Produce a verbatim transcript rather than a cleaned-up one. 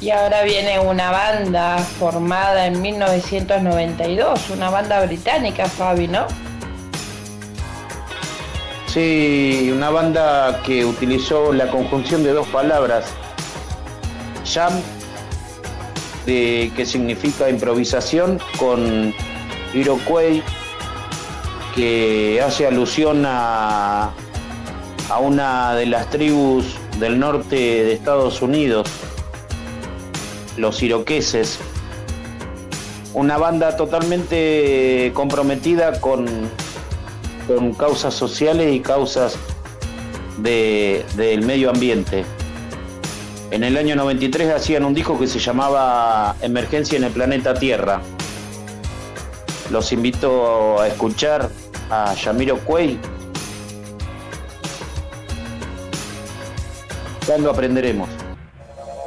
Y ahora viene una banda formada en mil novecientos noventa y dos, una banda británica, Fabi, ¿no? Sí, una banda que utilizó la conjunción de dos palabras, jam, de, que significa improvisación, con Iroquois, que hace alusión a, a una de las tribus del norte de Estados Unidos, los iroqueses. Una banda totalmente comprometida con, con causas sociales y causas de, del medio ambiente. En el año noventa y tres hacían un disco que se llamaba Emergencia en el Planeta Tierra. Los invito a escuchar a Jamiroquai. ¿Cuándo aprenderemos?